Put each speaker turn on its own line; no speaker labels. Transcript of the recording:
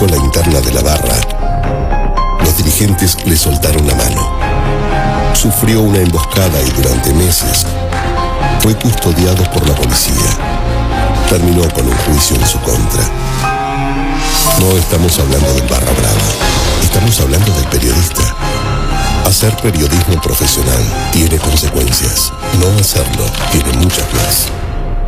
publicó la interna de la barra, los dirigentes le soltaron la mano. Sufrió una emboscada y durante meses fue custodiado por la policía. Terminó con un juicio en su contra. No estamos hablando del barra brava, estamos hablando del periodista. Hacer periodismo profesional tiene consecuencias. No hacerlo tiene muchas más.